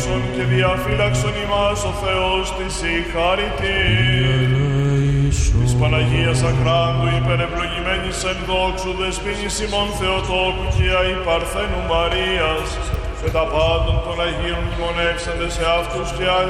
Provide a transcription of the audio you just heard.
ελέησον και διαφύλαξον ημάς ο Θεός της η χάριτην. Της Παναγίας Αχράντου υπερευλογημένης εν δόξου δεσποίνης ημών Θεοτόκου και η Παρθένου Μαρίας και τα πάντων των Αγίων μνημονεύσαντες σε αυτούς και άλλοι